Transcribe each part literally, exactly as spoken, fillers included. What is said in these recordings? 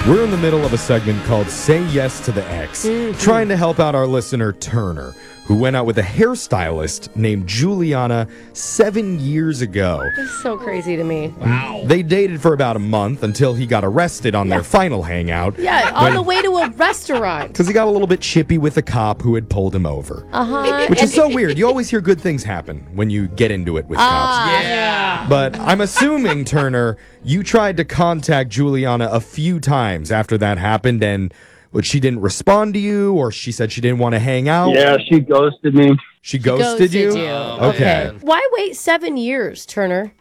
We're in the middle of a segment called Say Yes to the Ex, mm-hmm. trying to help out our listener, Turner, who went out with a hairstylist named Juliana seven years ago. That's so crazy to me. Wow. They dated for about a month until he got arrested on yeah. their final hangout. Yeah, on when, the way to a restaurant. Because he got a little bit chippy with the cop who had pulled him over. Uh-huh. Which is so weird. You always hear good things happen when you get into it with uh, cops. Yeah. But I'm assuming, Turner, you tried to contact Juliana a few times after that happened, and but she didn't respond to you, or she said she didn't want to hang out? Yeah, she ghosted me. She ghosted, ghosted you? you. Oh, okay. okay. Why wait seven years, Turner?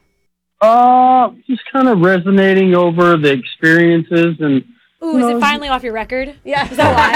Uh, just kind of resonating over the experiences and... Ooh, is it finally off your record? Yeah. Is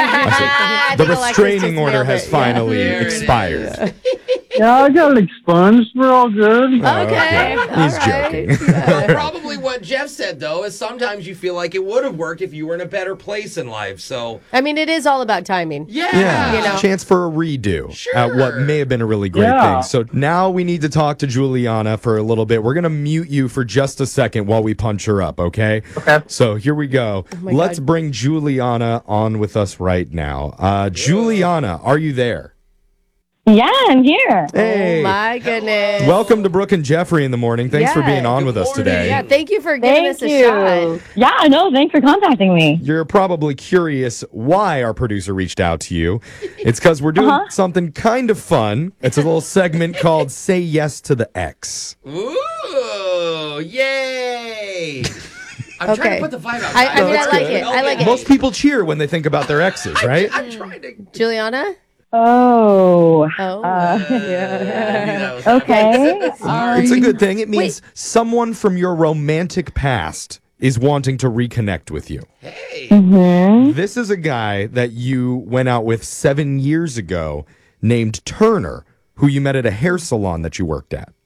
that why? The restraining order has finally yeah. expired. Yeah, I got it expunged. We're all good. Okay. okay. He's right. joking. Well, probably what Jeff said, though, is sometimes you feel like it would have worked if you were in a better place in life. So, I mean, it is all about timing. Yeah. Yeah. You know? Chance for a redo sure. at what may have been a really great yeah. thing. So now we need to talk to Juliana for a little bit. We're going to mute you for just a second while we punch her up, okay? Okay. So here we go. Oh Let's God. bring Juliana on with us right now. Uh, Juliana, are you there? Yeah, I'm here. Hey. Oh, my goodness. Welcome to Brooke and Jeffrey in the morning. Thanks yeah. for being on Good with us morning. today. Yeah, thank you for giving Thank us a you. shot. Yeah, no, thanks for contacting me. You're probably curious why our producer reached out to you. It's because we're doing Uh-huh. something kind of fun. It's a little segment called Say Yes to the Ex. Ooh, yay. I'm Okay. trying to put the vibe out. I, I No, mean, I that's like good. it. I like it. Most people cheer when they think about their exes, right? I'm trying to... Juliana? Oh. Oh. Uh, yeah. okay. Um, It's a good thing. It means someone from your romantic past is wanting to reconnect with you. Hey. mhm. This is a guy that you went out with seven years ago named Turner, who you met at a hair salon that you worked at.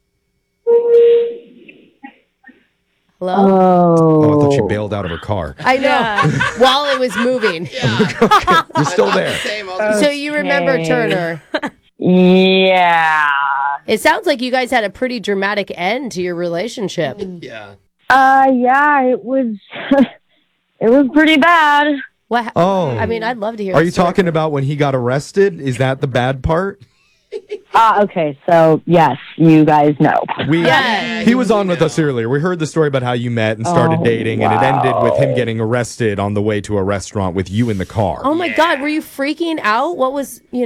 Hello? Oh. Oh, I thought she bailed out of her car. I know. While it was moving. Yeah. You're still I thought there. the same. I was gonna So you remember Okay. Turner. Yeah. It sounds like you guys had a pretty dramatic end to your relationship. Yeah. Uh, yeah, it was, it was pretty bad. What? ha- Oh. I mean, I'd love to hear. Are the you story. talking about when he got arrested? Is that the bad part? Ah, okay, so, yes, you guys know. We Yeah. He was on with us earlier. We heard the story about how you met and started Oh, dating, and it ended with him wow. getting arrested on the way to a restaurant with you in the car. Oh my God, were you freaking out? What was, you